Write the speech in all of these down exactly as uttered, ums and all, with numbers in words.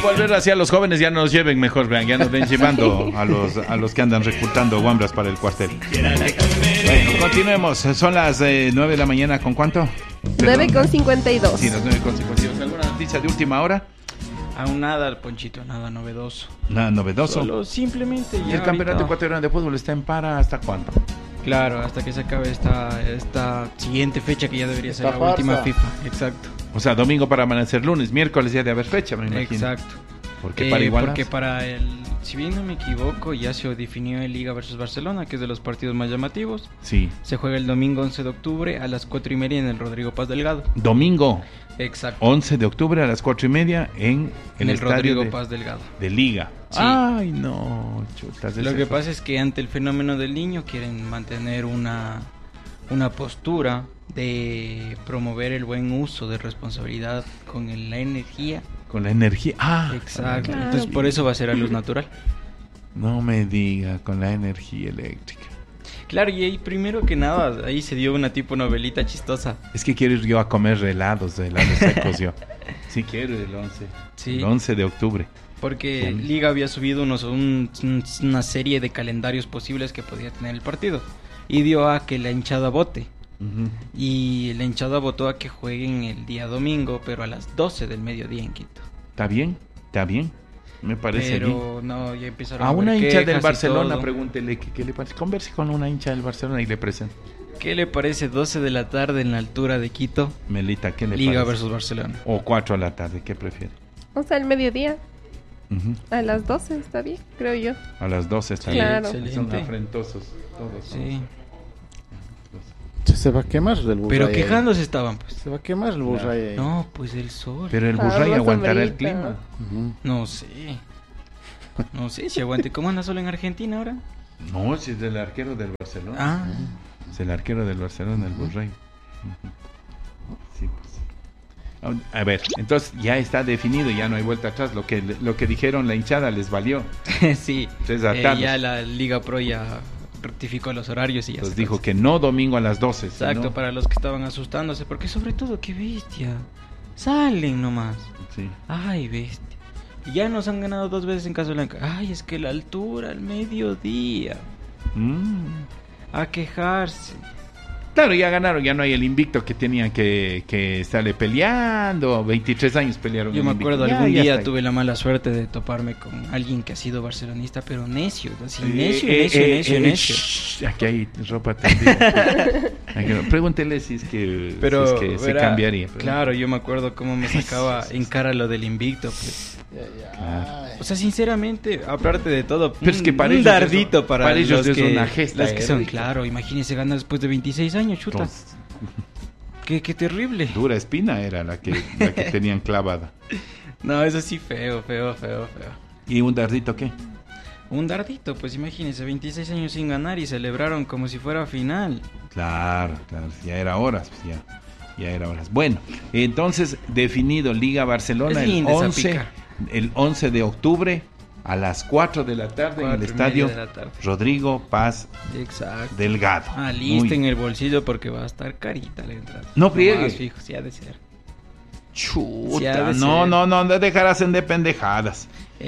volver hacia los jóvenes, ya nos lleven mejor, vean, ya nos ven llevando a los, a los que andan reclutando guambras para el cuartel. Bueno, continuemos. Son las eh, nueve de la mañana, ¿con cuánto? nueve con cincuenta y dos. Sí, las nueve con cincuenta y dos. ¿Alguna noticia de última hora? Aún nada, Ponchito, nada novedoso. Nada novedoso. Solo simplemente ya ¿Y el campeonato ahorita... ecuatoriano de fútbol está en para hasta cuándo? Claro, hasta que se acabe esta, esta siguiente fecha que ya debería ser Esta la última farsa. FIFA. Exacto. O sea, domingo para amanecer lunes, miércoles ya de haber fecha, me imagino. Exacto. Porque Eh, para igualar. porque para el, si bien no me equivoco, ya se definió el Liga versus Barcelona, que es de los partidos más llamativos. Sí. Se juega el domingo once de octubre a las cuatro y media en el Rodrigo Paz Delgado. Domingo Exacto. once de octubre a las cuatro y media en el, En el estadio Rodrigo de, Paz Delgado. de Liga. Sí. Ay, no, chutas. Lo ese que fue- pasa es que ante el fenómeno del niño quieren mantener una, una postura de promover el buen uso de responsabilidad con el- la energía. Con la energía. Ah, Exacto. Claro. Entonces por eso va a ser a luz natural. no me diga, con la energía eléctrica. Claro, y ahí primero que nada, ahí se dio una tipo novelita chistosa. Es que quiero ir yo a comer helados, helados secos yo. Sí quiero el once. Sí. El once de octubre. Porque Sí. Liga había subido unos, un- un- una serie de calendarios posibles que podía tener el partido. Y dio a que la hinchada vote. Ujú. Y la hinchada votó a que jueguen el día domingo, pero a las doce del mediodía en Quito. ¿Está bien? ¿Está bien? Me parece bien. Pero no, ya empezaron A haber una hincha del quejas y Barcelona, todo. pregúntele qué, qué le parece. Converse con una hincha del Barcelona y le presento. ¿Qué le parece doce de la tarde en la altura de Quito? Melita, ¿qué le Liga parece? versus Barcelona. O cuatro a la tarde, ¿qué prefiere? O sea, el mediodía. Ujú. A las doce está bien, creo yo. A las doce está Sí, bien. Claro. Son excelente. afrentosos todos. Sí. Se, se va a quemar el bus. Pero ahí. quejándose estaban, pues. Se va a quemar el bus Claro. ahí. No, pues el sol. Pero el Ah, Burray una aguantará el sombrita. clima. Ujú. No sé. No sé si aguante. ¿Cómo anda solo en Argentina ahora? No, si es del arquero del Barcelona. Ah, Es el arquero del Barcelona, el Burray. Sí, pues. A a ver, entonces ya está definido, ya no hay vuelta atrás. Lo que lo que dijeron la hinchada les valió. sí. Tres Eh, atados. ya la Liga Pro ya rectificó los horarios y ya Entonces se dijo canceló. que no domingo a las doce. Exacto, sino- para los que estaban asustándose. Porque sobre todo, qué bestia. Salen nomás. Sí. Ay, bestia. Y ya nos han ganado dos veces en Casablanca. Ay, es que la altura, al mediodía. Mm. A quejarse. Claro, ya ganaron, ya no hay el invicto que tenían que, que estarle peleando. veintitrés años pelearon. Yo el me invicto. acuerdo Ya, algún ya día está ahí. tuve la mala suerte de toparme con alguien que ha sido barcelonista, pero necio, así, Eh, necio, eh, necio, eh, necio, eh, necio. shh, aquí hay ropa tendida. Aquí no. Pregúntele si es que, Pero si es que se verá, cambiaría. Claro, yo me acuerdo cómo me sacaba en cara lo del invicto. Pues. Ya, ya. Claro. O sea, sinceramente, aparte de todo, Pero es que un- para un ellos dardito eso- para, para ellos los es que, una gesta los que son, heroica. claro, imagínense ganar después de veintiséis años, chuta. Entonces, Qué, qué terrible. dura espina era la que, la que tenían clavada. No, eso sí, feo, feo, feo, feo. ¿Y un dardito qué? Un dardito, pues imagínense, veintiséis años sin ganar y celebraron como si fuera final. Claro, claro, ya era horas, pues ya, ya era horas. Bueno, entonces definido Liga Barcelona Es el linda esa once, pica. el once de octubre a las cuatro de la tarde en el Cuatro y estadio media de la tarde. Rodrigo Paz Exacto. Delgado. Alisten Muy- el bolsillo porque va a estar carita la entrada. No Lo friegue. más fijo, sí ha de ser. Sí ha Chuta, de no, ser. no, no, no dejarás en de pendejadas.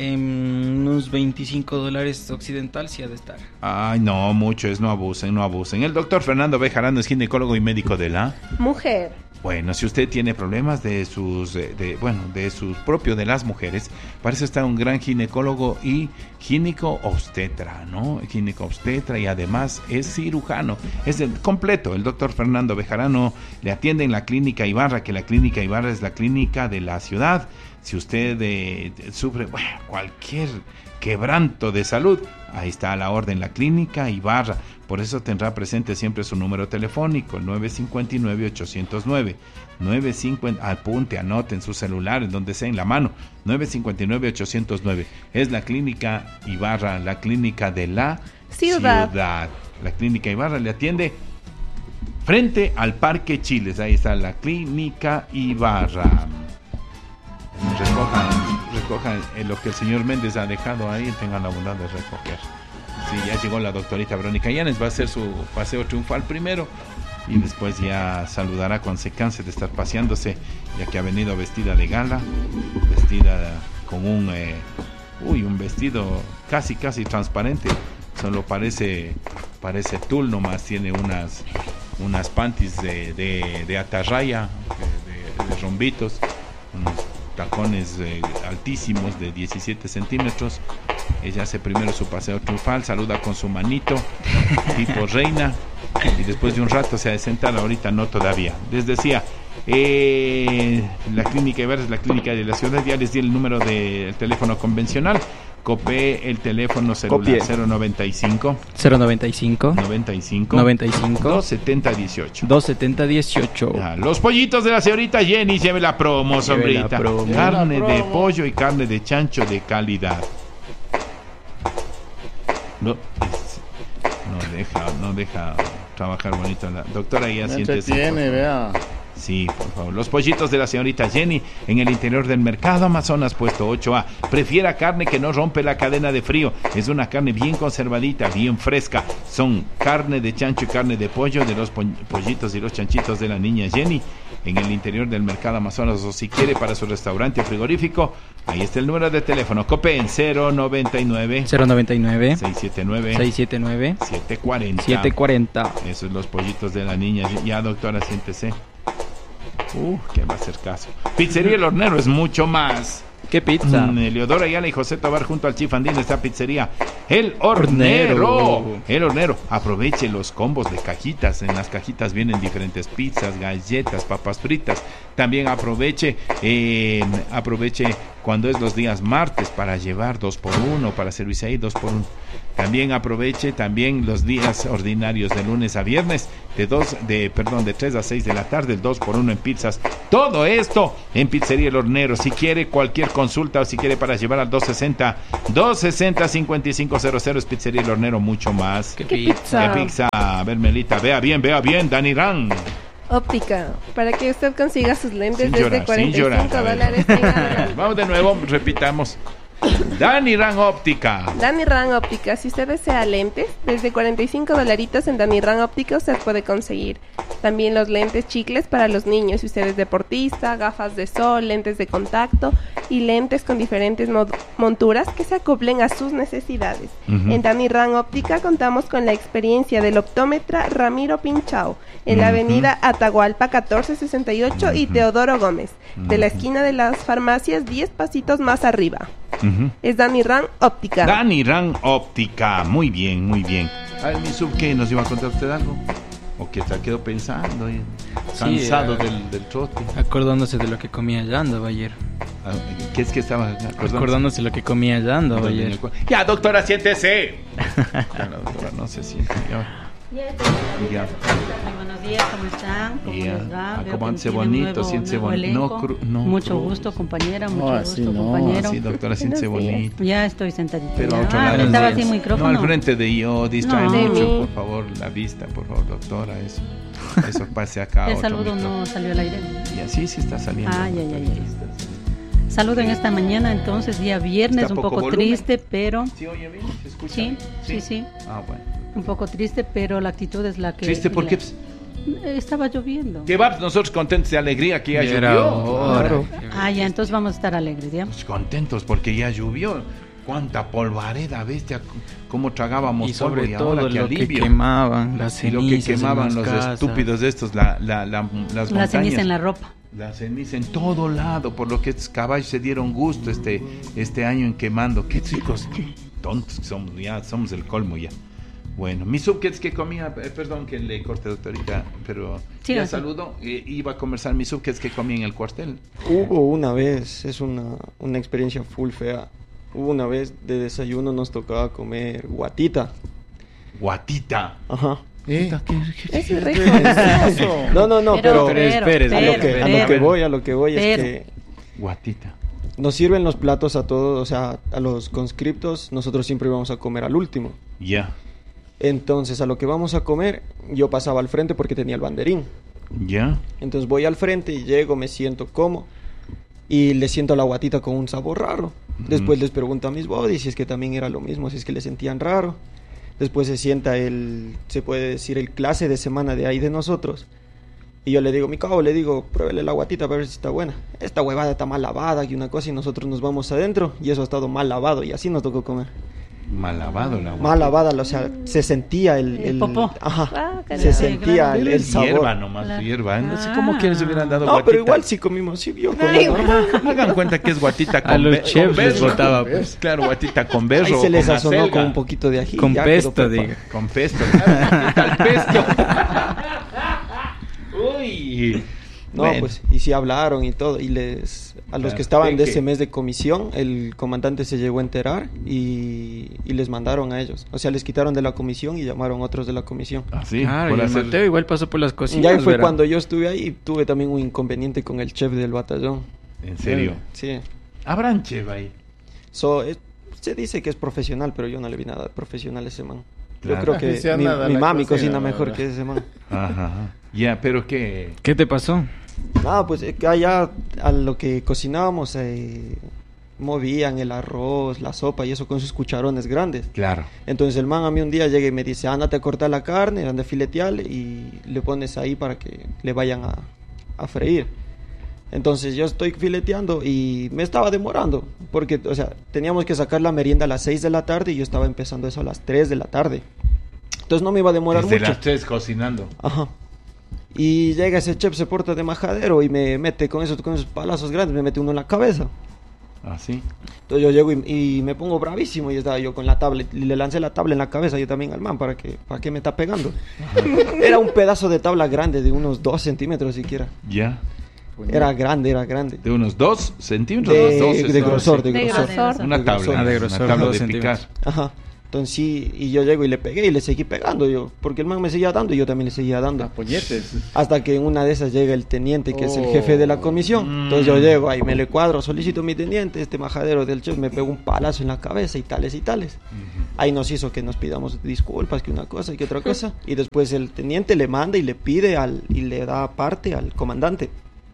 En unos veinticinco dólares occidental sí ha de estar. Ay, no, mucho es, no abusen, no abusen. El doctor Fernando Bejarano es ginecólogo y médico de la... Mujer. Bueno, si usted tiene problemas de sus, eh, de, bueno, de sus propio de las mujeres, parece estar un gran ginecólogo y gineco obstetra, ¿no? Gineco obstetra y además es cirujano, es el completo. El doctor Fernando Bejarano le atiende en la clínica Ibarra, que la clínica Ibarra es la clínica de la ciudad. Si usted eh, sufre bueno, cualquier quebranto de salud, ahí está a la orden la clínica Ibarra. Por eso tendrá presente siempre su número telefónico, el nueve cinco nueve, ocho cero nueve. nueve cinco, apunte, anote en su celular, en donde sea, en la mano. nueve cinco nueve, ocho cero nueve. Es la clínica Ibarra, la clínica de la Ciudad. ciudad. La clínica Ibarra le atiende frente al Parque Chiles. Ahí está la clínica Ibarra. Recojan, recojan eh, lo que el señor Méndez ha dejado ahí, tengan la bondad de recoger. Sí, ya llegó la doctorita Verónica Llanes, va a hacer su paseo triunfal primero y después ya saludará cuando se canse de estar paseándose, ya que ha venido vestida de gala, vestida con un, eh, uy, un vestido casi, casi transparente. Solo parece, parece tul nomás, tiene unas, unas panties de, de, de atarraya, de, de, de rombitos, unos tacones eh, altísimos de diecisiete centímetros. Ella hace primero su paseo triunfal, saluda con su manito, tipo reina, y después de un rato se ha de sentar. Ahorita no todavía. Les decía, eh, la clínica Iber es la clínica de la ciudad. Ya les di el número del teléfono convencional. Copé el teléfono celular cero noventa y cinco cero noventa y cinco noventa y cinco noventa y cinco dos setenta dieciocho dos setenta dieciocho. Ah, los pollitos de la señorita Jenny, lleve la promo, sombrita. La promo. Carne La de promo. pollo y carne de chancho de calidad. No, es- no deja, no deja trabajar bonito la doctora. Ya Me siéntese, entretiene, por favor. vea. Sí, por favor. Los pollitos de la señorita Jenny en el interior del mercado Amazonas, puesto ocho A. Prefiera carne que no rompe la cadena de frío. Es una carne bien conservadita, bien fresca. Son carne de chancho y carne de pollo de los po- pollitos y los chanchitos de la niña Jenny en el interior del mercado Amazonas. O si quiere para su restaurante o frigorífico, ahí está el número de teléfono. Copen cero noventa y nueve cero noventa y nueve seis setenta y nueve seis setenta y nueve siete cuarenta. siete cuarenta. Esos los pollitos de la niña. Ya, doctora, siéntese. Uh, que va a hacer caso. Pizzería El Hornero es mucho más. ¿Qué pizza? Mm, Eleodoro Ayala y José Tobar junto al Chief Andín está Pizzería El Hornero. Hornero. El Hornero. Aproveche los combos de cajitas. En las cajitas vienen diferentes pizzas, galletas, papas fritas. También aproveche, eh, aproveche cuando es los días martes para llevar dos por uno, para servirse ahí dos por uno. También aproveche también los días ordinarios de lunes a viernes de dos de perdón de tres a seis de la tarde, el dos por uno en pizzas. Todo esto en Pizzería El Hornero. Si quiere cualquier consulta o si quiere para llevar al doscientos sesenta doscientos sesenta cincuenta y cinco cero cero es Pizzería El Hornero. Mucho más. ¿Qué ¿Qué pizza? pizza? ¿Qué pizza? A ver, Melita, vea bien, vea bien, Dani Ran. Óptica, para que usted consiga sus lentes Sin desde llorar, sin cuarenta y cinco llorar, a ver. dólares. en adelante. Vamos de nuevo, repitamos. Dani Ran Óptica. Dani Ran Óptica, si usted desea lentes, desde cuarenta y cinco dolaritos en Dani Ran Óptica usted puede conseguir. También los lentes chicles para los niños, si usted es deportista, gafas de sol, lentes de contacto y lentes con diferentes mod- monturas que se acoplen a sus necesidades. Ujú. En Dani Ran Óptica contamos con la experiencia del optómetra Ramiro Pinchao en la Ujú. avenida Atahualpa catorce sesenta y ocho y Ujú. Teodoro Gómez, de la Ujú. esquina de las farmacias diez pasitos más arriba. Ujú. Es Dani Ran Óptica. Dani Ran Óptica. Muy bien, muy bien. A ver, mi sub, ¿qué? ¿Nos iba a contar usted algo? ¿O que se quedó pensando? eh, Cansado eh, del, del trote. Acordándose de lo que comía allá andaba ayer. Ah, ¿Qué es que estaba acordando? Acordándose de lo que comía allá andaba ayer. Ya, doctora, siéntese. Ya, la doctora no se siente. Ya. Ya estoy en la Ya. Muy buenos días, ¿cómo están? ¿Cómo Ya. les va? Veo que Acomódense tienen bonito, nuevo- siéntese nuevo bonito. No elenco. cru- no mucho cruz. gusto, compañera, No, mucho así gusto, no, compañero. Sí, doctora, siéntese Buenos días. bonito. Ya estoy sentadita. Pero ya. a otro Ah, lado. estaba no, sin micrófono. No, al frente de yo, distrae No. De mucho, mí. por favor, la vista, por favor, doctora, eso. Eso pase acá. El otro saludo micrófono. no salió al aire. Y así sí está saliendo. Ah, ya, ya, ya. Aquí está saliendo. Saludo en esta mañana, entonces, día viernes, Está un poco poco volumen. triste, pero... ¿Sí oye bien? ¿Se escucha? Sí, sí, sí. Ah, bueno. Un poco triste, pero la actitud es la que... ¿Triste por qué? Estaba lloviendo. Que va, nosotros contentos de alegría que ya Y era llovió. hora. Claro. Ah, ya, entonces vamos a estar alegres, ¿ya? Pues contentos porque ya llovió. Cuánta polvareda, bestia, cómo tragábamos Y sobre polvo y todo ahora lo qué que alivio. quemaban, las Y lo que cenizas en quemaban las los casas. estúpidos de estos, la, la, la, las La ceniza montañas. en la ropa. La ceniza en todo lado, por lo que estos caballos se dieron gusto este, este año en quemando. Qué chicos, tontos que somos, ya somos el colmo ya. Bueno, mi sub, ¿qué es que comía? Eh, perdón que le corte, doctorita, pero Sí, ya sí. saludo. Eh, iba a conversar mi sub, ¿qué es que comía en el cuartel? Hubo una vez, es una, una experiencia full fea. Hubo una vez de desayuno nos tocaba comer guatita. Guatita. Ajá. ¿Eh? Eso es rico. Eso. No, no, no, pero, Pero, Pero espérese, a, lo pero, que, a pero. lo que voy, a lo que voy Pero. es que Guatita. nos sirven los platos a todos, o sea, a los conscriptos, nosotros siempre vamos a comer al último. Ya. Entonces, a lo que vamos a comer, yo pasaba al frente porque tenía el banderín. Ya. Entonces voy al frente y llego, me siento como y le siento la guatita con un sabor raro. Después les pregunto a mis bodies si es que también era lo mismo, si es que le sentían raro. Después se sienta el, se puede decir, el clase de semana de ahí de nosotros. Y yo le digo, mi cabo, le digo, pruébele la guatita para ver si está buena. Esta huevada está mal lavada y una cosa, y nosotros nos vamos adentro y eso ha estado mal lavado y así nos tocó comer. Mal lavado la Mal lavada, o sea, se sentía el... El popó. Ajá, Ah, se caramba. sentía el, el sabor. Hierba nomás, Claro. hierba. No sé Ah. cómo quieres hubieran dado No, guatita. pero igual sí comimos, sí, yo comí Ay, normal. Hagan cuenta que es guatita con, A los be- chefs con les berro. botaba, pues. Claro, guatita con berro. Ahí se les con sazonó acelga. con un poquito de ají. Con ya quedó pesto, preparado. diga. Con pesto, claro. Al pesto. Uy. No, Bueno. pues, y sí hablaron y todo, y les, a los Claro, que estaban de ¿de qué? ese mes de comisión, el comandante se llegó a enterar y, y les mandaron a ellos. O sea, les quitaron de la comisión y llamaron a otros de la comisión. Así, Claro, por y el hacer- Mateo igual pasó por las Y cocinas. ahí fue verá. cuando yo estuve ahí, tuve también un inconveniente con el chef del batallón. En serio. Sí. Habrán chef ahí. So, es- se dice que es profesional, pero yo no le vi nada de profesional a ese man. Claro. Yo creo que Aficionado mi, a mi la mami cocina, cocina mejor ¿verdad? que ese man. Ajá. Ya, pero qué. ¿Qué te pasó? Nada, pues eh, allá a lo que cocinábamos eh, movían el arroz, la sopa y eso con sus cucharones grandes. Claro. Entonces el man a mí un día llega y me dice, ándate a cortar la carne, anda a filetearle y le pones ahí para que le vayan a, a freír. Entonces yo estoy fileteando y me estaba demorando, porque, o sea, teníamos que sacar la merienda a las seis de la tarde y yo estaba empezando eso a las tres de la tarde. Entonces no me iba a demorar Desde mucho. las tres cocinando. Ajá. Y llega ese chef, se porta de majadero y me mete con esos, con esos palazos grandes, me mete uno en la cabeza. Así. Entonces yo llego y, y me pongo bravísimo y estaba yo con la tabla, y le lancé la tabla en la cabeza yo también al man para que, para que me está pegando. Era un pedazo de tabla grande de unos dos centímetros siquiera. Ya. Era grande, era grande. De unos dos centímetros. De, dos de centímetros. grosor, de De grosor. grosor. Una De tabla. grosor. Ah, de Una grosor, tabla dos de picar. centímetros. Ajá. Entonces sí, y yo llego y le pegué y le seguí pegando yo, porque el man me seguía dando y yo también le seguía dando. A puñetes. Hasta que en una de esas llega el teniente, que es el Oh. jefe de la comisión. Mm. Entonces yo llego ahí, me le cuadro, solicito a mi teniente, este majadero del chef me pegó un palazo en la cabeza y tales y tales. Ahí nos hizo que nos pidamos disculpas, que una cosa y que otra cosa. Y después el teniente le manda y le pide al, y le da parte al comandante.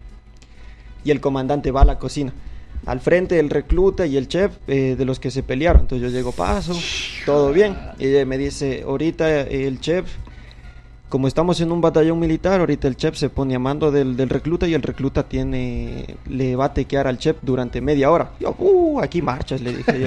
Y el comandante va a la cocina. Al frente el recluta y el chef eh, de los que se pelearon. Entonces yo llego, paso, todo bien. Y ella me dice, ahorita eh, el chef, como estamos en un batallón militar, ahorita el chef se pone a mando del, del recluta y el recluta tiene, le va a tequear al chef durante media hora. Yo, uh, aquí marchas, le dije yo.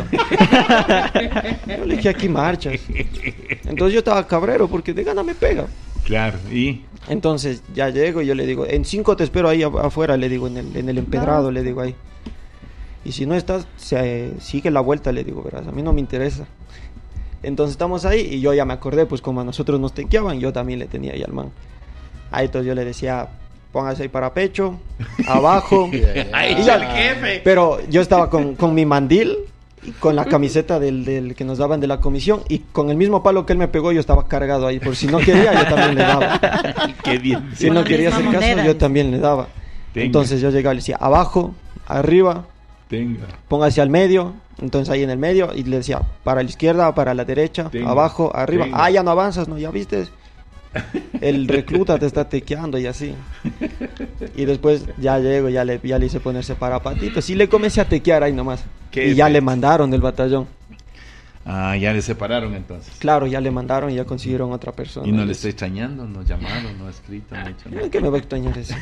Yo le dije, aquí marchas. Entonces yo estaba cabrero porque de gana me pega. Claro. Y. Entonces ya llego y yo le digo, en cinco te espero ahí a- afuera, le digo, en el, en el empedrado, le digo ahí. Y si no estás, se, sigue la vuelta, le digo, verás, a mí no me interesa. Entonces estamos ahí y yo ya me acordé, pues como a nosotros nos tequeaban, yo también le tenía ahí al man. Ahí entonces yo le decía, póngase ahí para pecho, abajo. Ahí Y ya- el jefe. Pero yo estaba con, con mi mandil, y con la camiseta del, del que nos daban de la comisión y con el mismo palo que él me pegó yo estaba cargado ahí. Por si no quería, yo también le daba. Qué bien. Si Con no la quería misma hacer caso, moneda. yo también le daba. Tenga. Entonces yo llegaba y le decía, abajo, arriba, Tenga. póngase al medio. Entonces ahí en el medio y le decía, para la izquierda, para la derecha, Tenga. abajo, arriba. Tenga. Ah, ya no avanzas, ¿no? ¿Ya viste? El recluta te está tequeando y así. Y después ya llego, ya le, ya le hice ponerse para patitos. Y le comencé a tequear ahí nomás. ¿Qué Y ya es le eso? mandaron del batallón. Ah, ya le separaron entonces. Claro, ya le mandaron y ya consiguieron otra persona. Y no le está extrañando, no llamaron, no ha escrito, no ha hecho nada. ¿Qué me va a extrañar eso?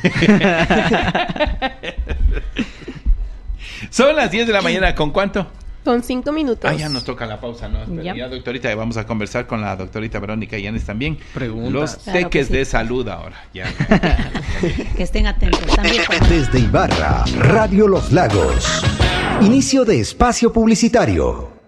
Son las diez de la mañana, ¿con cuánto? Con cinco minutos. Ah, ya nos toca la pausa, ¿no? Espera, Ya. ya, doctorita, ya vamos a conversar con la doctorita Verónica Llanes también. Preguntas. Los Claro que teques sí. de salud ahora. Ya. Que estén atentos también. Desde Ibarra, Radio Los Lagos. Inicio de espacio publicitario.